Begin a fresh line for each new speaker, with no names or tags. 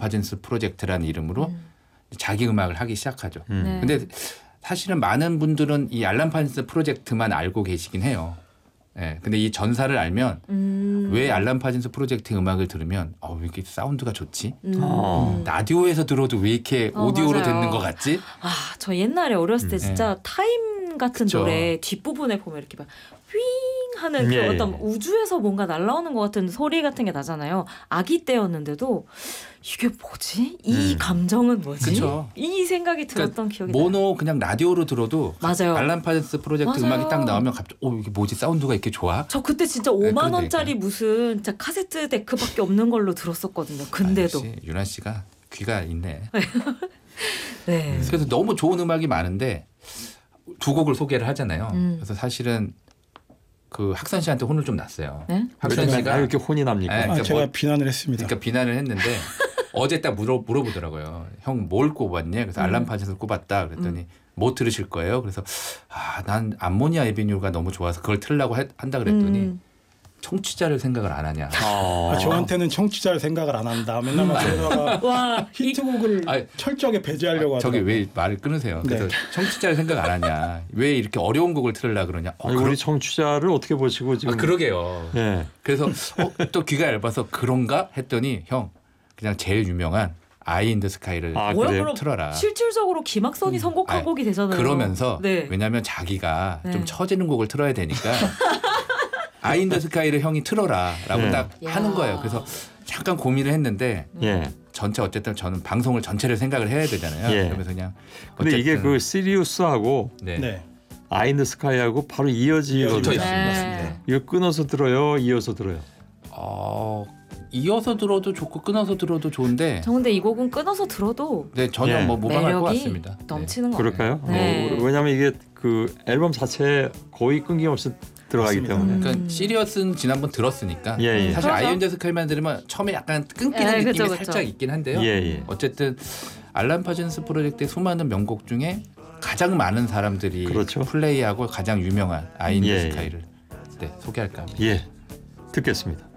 파진스 프로젝트라는 이름으로 자기 음악을 하기 시작하죠.
네.
근데 사실은 많은 분들은 이 알란 파진스 프로젝트만 알고 계시긴 해요. 예. 근데 이 전사를 알면 왜 알란 파진스 프로젝트 음악을 들으면 왜 이렇게 사운드가 좋지? 라디오에서 들어도 왜 이렇게 오디오로
맞아요.
듣는 것 같지?
저 옛날에 어렸을 때 진짜 타임 같은
그쵸.
노래 뒷부분에 보면 이렇게 막 윙 하는 그 어떤 우주에서 뭔가 날아오는 것 같은 소리 같은 게 나잖아요. 아기 때였는데도 이게 뭐지? 이 감정은 뭐지?
그쵸.
이 생각이 들었던 기억이 나요.
모노 그냥 라디오로 들어도
맞아요.
알란 파진스 프로젝트
맞아요.
음악이 딱 나오면 갑자기 이게 뭐지? 사운드가 이렇게 좋아?
저 그때 진짜
네,
5만 원짜리 무슨 진짜 카세트 데크밖에 없는 걸로 들었었거든요. 근데도.
역시 유나 씨가 귀가 있네.
네.
그래서 너무 좋은 음악이 많은데 두 곡을 소개를 하잖아요. 그래서 사실은 그 학선 씨한테 혼을 좀 났어요.
네?
학선
왜
씨가
이렇게 혼이 납니까?
네, 그러니까
제가 비난을 했습니다.
그러니까 비난을 했는데 어제 딱 물어보더라고요. 형 뭘 꼽았냐? 그래서 알란 파진스를 꼽았다. 그랬더니 뭐 들으실 거예요? 그래서 난 암모니아 에비뉴가 너무 좋아서 그걸 틀려고 한다 그랬더니 청취자를 생각을 안 하냐.
저한테는 청취자를 생각을 안 한다. 맨날 막 그러다가
와,
히트곡을 철저하게 배제하려고
저기
하더라고요.
왜 말을 끊으세요?
네.
그래서 청취자를 생각 안 하냐. 왜 이렇게 어려운 곡을 틀으려고 그러냐.
아니, 우리 청취자를 어떻게 보시고 지금.
그러게요.
네.
그래서 또 귀가 얇아서 그런가 했더니 형 그냥 제일 유명한 아이 인 더 스카이를
그래요?
틀어라.
실질적으로 김학선이 선곡한 곡이 되잖아요.
그러면서
네.
왜냐하면 자기가 좀 처지는 곡을 틀어야 되니까 아이 인 더 스카이를 형이 틀어라라고 딱 하는 거예요. 그래서 잠깐 고민을 했는데 전체 어쨌든 저는 방송을 전체를 생각을 해야 되잖아요. 그러면서 그냥
근데 이게 그 시리우스하고 아이 인 더 스카이하고 바로 이어지거든요.
붙어 있습니다.
이거 끊어서 들어요, 이어서 들어요.
이어서 들어도 좋고 끊어서 들어도 좋은데.
저 근데 이 곡은 끊어서 들어도
전혀 모방할 것 같습니다.
넘치는 거
그럴까요?
네.
왜냐하면 이게 그 앨범 자체에 거의 끊김없이 들어가기 때문에.
그러니까 시리어스는 지난번 들었으니까 사실 아이 인 더 스카이만 들으면 처음에 약간 끊기는 느낌이 살짝 있긴 한데요. 어쨌든 알란 파진스 프로젝트의 수많은 명곡 중에 가장 많은 사람들이 플레이하고 가장 유명한 아이 인 더 스카이를 소개할까 합니다.
듣겠습니다.